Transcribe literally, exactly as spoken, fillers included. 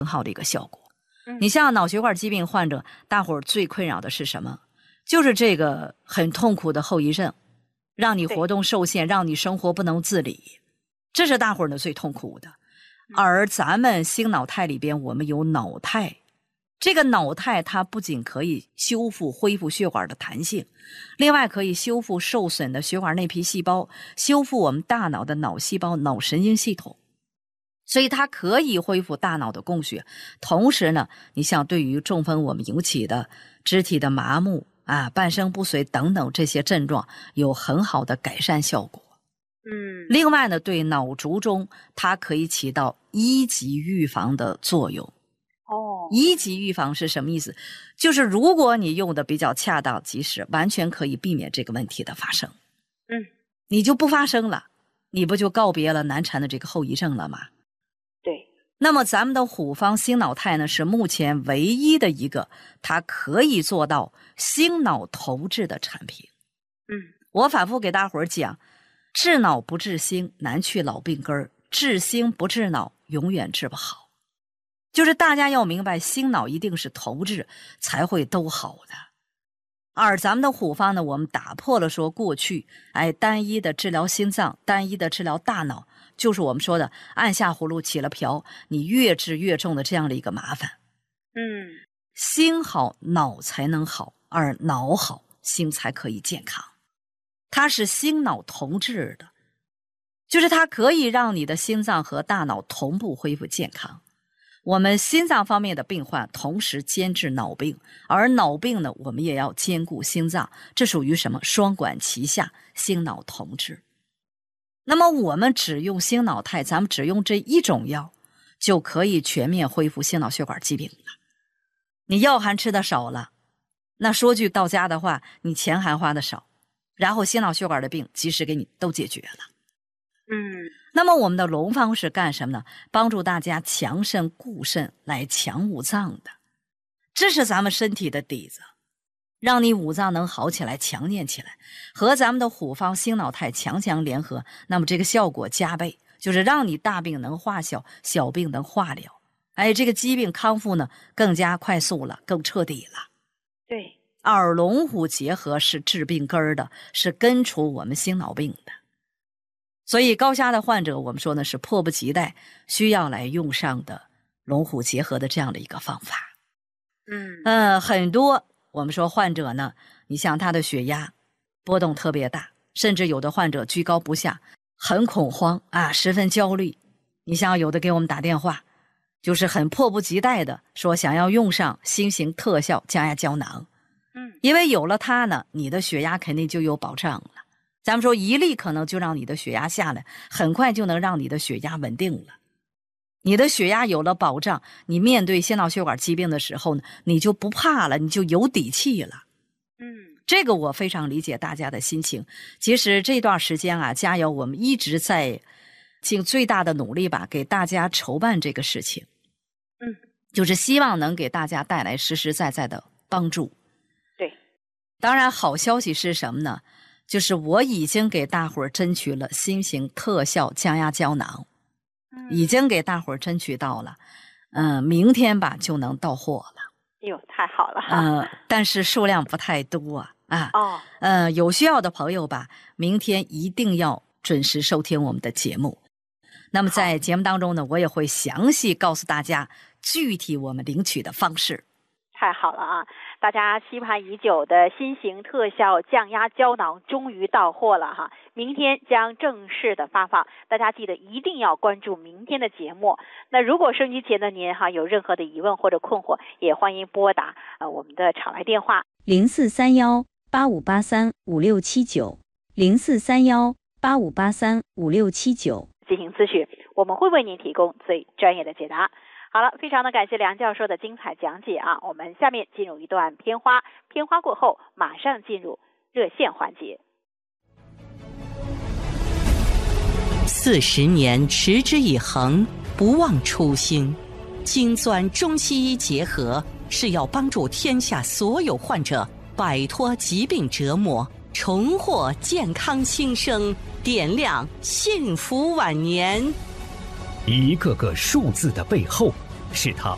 很好的一个效果。你像脑血管疾病患者，大伙儿最困扰的是什么？就是这个很痛苦的后遗症，让你活动受限，让你生活不能自理，这是大伙儿呢最痛苦的。而咱们星脑肽里边，我们有脑肽，这个脑肽它不仅可以修复恢复血管的弹性，另外可以修复受损的血管内皮细胞，修复我们大脑的脑细胞、脑神经系统，所以它可以恢复大脑的供血。同时呢，你像对于中风我们引起的肢体的麻木啊、半身不遂等等这些症状有很好的改善效果。 嗯， 另外呢，对脑卒中它可以起到一级预防的作用。 哦， 一级预防是什么意思？就是如果你用的比较恰当及时，完全可以避免这个问题的发生。 嗯， 你就不发生了，你不就告别了难缠的这个后遗症了吗？ 对。 那么咱们的虎方星脑肽呢，是目前唯一的一个它可以做到星脑投掷的产品。 嗯， 我反复给大伙儿讲，治脑不治心，难去老病根儿；治心不治脑，永远治不好。就是大家要明白，心脑一定是投掷才会都好的。而咱们的虎方呢，我们打破了说过去哎单一的治疗心脏、单一的治疗大脑，就是我们说的按下葫芦起了瓢，你越治越重的这样的一个麻烦。 嗯， 心好，脑才能好，而脑好，心才可以健康。它是心脑同治的，就是它可以让你的心脏和大脑同步恢复健康。我们心脏方面的病患同时兼治脑病，而脑病呢，我们也要兼顾心脏，这属于什么？双管齐下，心脑同治。那么我们只用星脑肽，咱们只用这一种药，就可以全面恢复心脑血管疾病了。你药还吃的少了，那说句到家的话，你钱还花的少，然后心脑血管的病及时给你都解决了。 嗯， 那么我们的龙方是干什么呢？帮助大家强肾固肾，来强五脏的，这是咱们身体的底子，让你五脏能好起来、强健起来。和咱们的虎方星脑肽强强联合，那么这个效果加倍，就是让你大病能化小，小病能化了。哎，这个疾病康复呢更加快速了，更彻底了。 对， 而龙虎结合是治病根儿的，是根除我们心脑病的。所以高虾的患者，我们说呢是迫不及待需要来用上的龙虎结合的这样的一个方法。 嗯呃，很多我们说患者呢，你像他的血压波动特别大，甚至有的患者居高不下，很恐慌啊，十分焦虑。你像有的给我们打电话，就是很迫不及待的说想要用上新型特效降压胶囊。 嗯， 因为有了它呢，你的血压肯定就有保障了。咱们说一粒可能就让你的血压下来，很快就能让你的血压稳定了。你的血压有了保障，你面对心脑血管疾病的时候呢，你就不怕了，你就有底气了。 嗯， 这个我非常理解大家的心情。其实这段时间啊，加油，我们一直在尽最大的努力吧，给大家筹办这个事情。 嗯， 就是希望能给大家带来实实在在的帮助。 对， 当然好消息是什么呢？就是我已经给大伙儿争取了新型特效降压胶囊， 嗯， 已经给大伙儿争取到了，嗯、呃，明天吧就能到货了。 哎呦，太好了哈！ 嗯、呃，但是数量不太多啊。啊， 哦， 呃，有需要的朋友吧，明天一定要准时收听我们的节目。那么在节目当中呢，我也会详细告诉大家具体我们领取的方式。 太好了啊！大家期盼已久的新型特效降压胶囊终于到货了哈，明天将正式的发放，大家记得一定要关注明天的节目。那如果收音机前的您哈有任何的疑问或者困惑，也欢迎拨打呃我们的场来电话零四三幺八五八三五六七九零四三幺八五八三五六七九进行咨询，我们会为您提供最专业的解答。好了，非常的感谢梁教授的精彩讲解啊！我们下面进入一段片花，片花过后马上进入热线环节。 四十年持之以恒，不忘初心，精钻中西医结合，是要帮助天下所有患者摆脱疾病折磨，重获健康新生，点亮幸福晚年。 一个个数字的背后，是他